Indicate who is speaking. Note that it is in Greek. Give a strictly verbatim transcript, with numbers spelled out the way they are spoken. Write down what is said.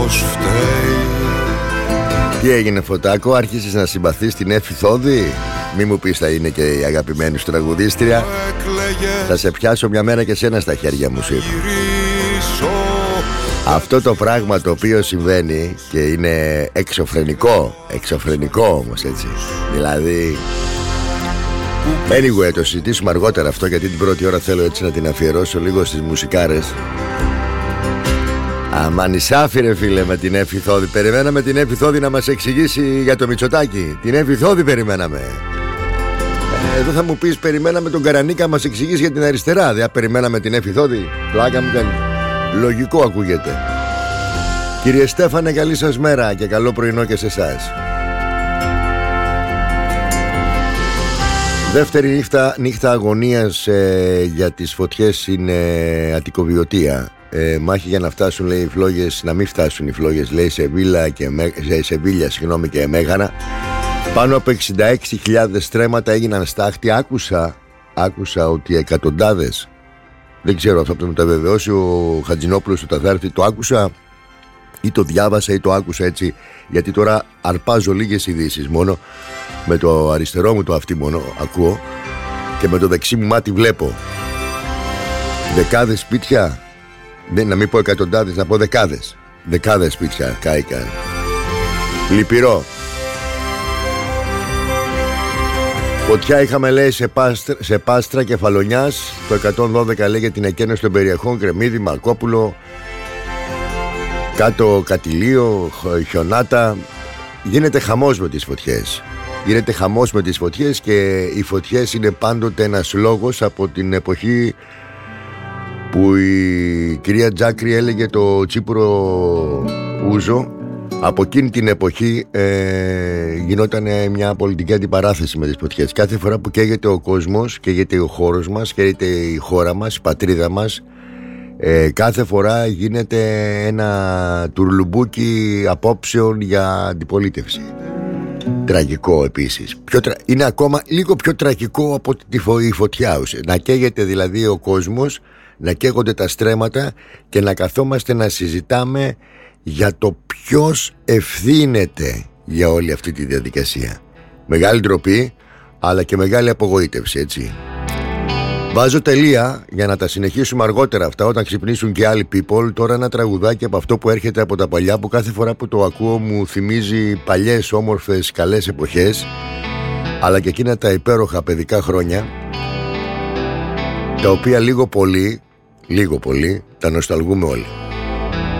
Speaker 1: πως φταίει.
Speaker 2: Τι έγινε Φωτάκο, άρχισες να συμπαθείς την Έφη Θόδη? Μη μου πεις θα είναι και η αγαπημένη σου τραγουδίστρια. Θα σε πιάσω μια μέρα και σένα στα χέρια μου, σου είπα. Αυτό το πράγμα το οποίο συμβαίνει και είναι εξωφρενικό, εξωφρενικό όμως, έτσι. Δηλαδή anyway, το συζητήσουμε αργότερα αυτό, γιατί την πρώτη ώρα θέλω έτσι να την αφιερώσω λίγο στις μουσικάρες. Αμάν Ισάφη ρε φίλε με την Έφη Θόδη. Περιμέναμε την Έφη Θόδη να μας εξηγήσει για το Μητσοτάκη. Την Έφη Θόδη περιμέναμε. Εδώ θα μου πεις περιμέναμε τον Καρανίκα να μας εξηγήσει για την αριστερά. Δεν περιμέναμε την Έφη Θόδη. Πλάκα μου κάνει. Λογικό ακούγεται. Κύριε Στέφανε, καλή σας μέρα και καλό πρωινό και σε εσάς. Δεύτερη νύχτα, νύχτα αγωνίας ε, για τις φωτιές είναι Αττικοβιωτία. Ε, μάχη για να φτάσουν, λέει, οι φλόγες, να μην φτάσουν οι φλόγες, λέει, σε Βίλα και σε Σεβίλια, συγγνώμη, και Μέγαρα. Πάνω από εξήντα έξι χιλιάδες στρέμματα έγιναν στάχτη. Άκουσα, άκουσα ότι εκατοντάδες, δεν ξέρω αυτό που μου το βεβαιώσει ο Χατζηνόπουλος του Ταθάρτη, το άκουσα ή το διάβασα ή το άκουσα έτσι, γιατί τώρα αρπάζω λίγες ειδήσεις μόνο. Με το αριστερό μου το αυτί μόνο ακούω και με το δεξί μου μάτι βλέπω. Δεκάδες σπίτια, δεν, να μην πω εκατοντάδες, να πω δεκάδες. Δεκάδες σπίτια κάηκαν. Λυπηρό. Φωτιά είχαμε, λέει, σε Πάστρα, σε Πάστρα Κεφαλονιάς. Το εκατόν δώδεκα λέει για την εκένωση των περιοχών Κρεμμύδη, Μαρκόπουλο, κάτω Κατηλείο, Χιονάτα. Γίνεται χαμός με τις φωτιές. Γίνεται χαμός με τις φωτιές και οι φωτιές είναι πάντοτε ένας λόγος από την εποχή που η κυρία Τζάκρη έλεγε το τσίπουρο ούζο. Από εκείνη την εποχή ε, γινόταν μια πολιτική αντιπαράθεση με τις φωτιές. Κάθε φορά που καίγεται ο κόσμος, καίγεται ο χώρος μας, καίγεται η χώρα μας, η πατρίδα μας, ε, κάθε φορά γίνεται ένα τουρλουμπούκι απόψεων για αντιπολίτευση. Τραγικό επίσης. Πιο τρα... Είναι ακόμα λίγο πιο τραγικό από τη φω... η φωτιά. Να καίγεται δηλαδή ο κόσμος, να καίγονται τα στρέμματα και να καθόμαστε να συζητάμε για το ποιος ευθύνεται για όλη αυτή τη διαδικασία. Μεγάλη ντροπή, αλλά και μεγάλη απογοήτευση, έτσι. Βάζω τελεία για να τα συνεχίσουμε αργότερα αυτά, όταν ξυπνήσουν και άλλοι people. Τώρα ένα τραγουδάκι από αυτό που έρχεται από τα παλιά, που κάθε φορά που το ακούω μου θυμίζει παλιές όμορφες καλές εποχές, αλλά και εκείνα τα υπέροχα παιδικά χρόνια, τα οποία λίγο πολύ, λίγο πολύ τα νοσταλγούμε όλοι.